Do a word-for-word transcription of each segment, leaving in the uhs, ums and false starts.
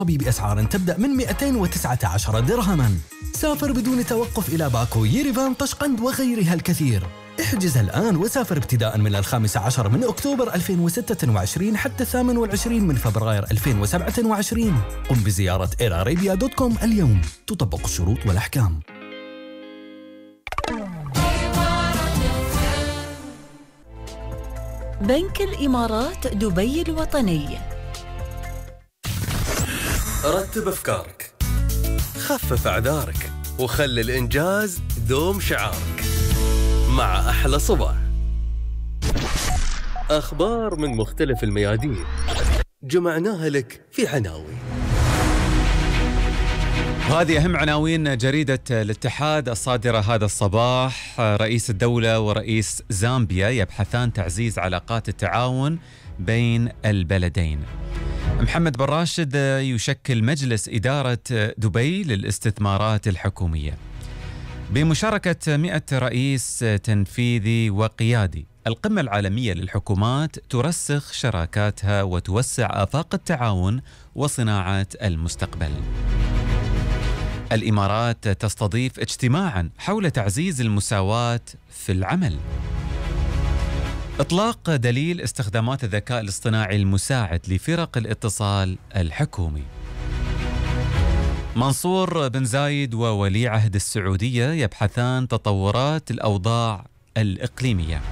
بأسعار تبدأ من مئتين وتسعة عشر درهما. سافر بدون توقف إلى باكو، ييريفان، طشقند وغيرها الكثير. احجز الآن وسافر ابتداء من الخامس عشر من أكتوبر ألفين وستة وعشرين حتى الثامن والعشرين من فبراير ألفين وسبعة وعشرين. قم بزيارة اير ارابيا دوت كوم اليوم، تطبق الشروط والأحكام. بنك الإمارات دبي الوطني. رتب أفكارك، خفف أعذارك، وخلي الإنجاز دوم شعارك مع أحلى صباح. أخبار من مختلف الميادين جمعناها لك في عناوين. وهذه أهم عناوين جريدة الاتحاد الصادرة هذا الصباح. رئيس الدولة ورئيس زامبيا يبحثان تعزيز علاقات التعاون بين البلدين. محمد بن راشد يشكل مجلس إدارة دبي للاستثمارات الحكومية. بمشاركة مئة رئيس تنفيذي وقيادي، القمة العالمية للحكومات ترسخ شراكاتها وتوسع آفاق التعاون وصناعة المستقبل. الإمارات تستضيف اجتماعاً حول تعزيز المساواة في العمل. إطلاق دليل استخدامات الذكاء الاصطناعي المساعد لفرق الاتصال الحكومي. منصور بن زايد وولي عهد السعودية يبحثان تطورات الأوضاع الإقليمية.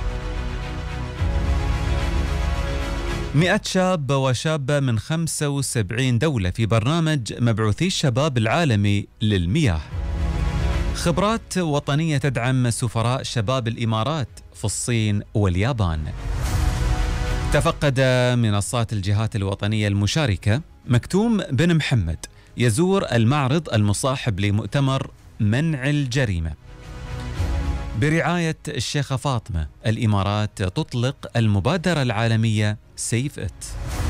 مئة شاب وشابة من خمسة وسبعين دولة في برنامج مبعوثي الشباب العالمي للمياه. خبرات وطنية تدعم سفراء شباب الإمارات في الصين واليابان. تفقد منصات الجهات الوطنية المشاركة. مكتوم بن محمد يزور المعرض المصاحب لمؤتمر منع الجريمة. برعاية الشيخة فاطمة، الإمارات تطلق المبادرة العالمية سيف إت.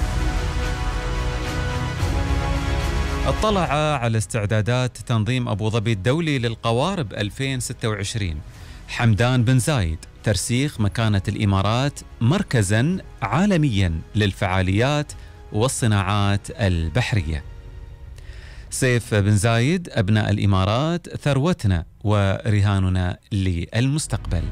اطلع على استعدادات تنظيم أبو ظبي الدولي للقوارب ألفين وستة وعشرين. حمدان بن زايد ترسيخ مكانة الإمارات مركزاً عالمياً للفعاليات والصناعات البحرية. سيف بن زايد: أبناء الإمارات ثروتنا ورهاننا للمستقبل.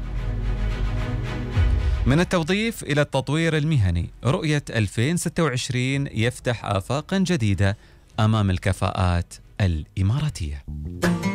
من التوظيف إلى التطوير المهني، رؤية ألفين وستة وعشرين يفتح آفاقاً جديدة أمام الكفاءات الإماراتية.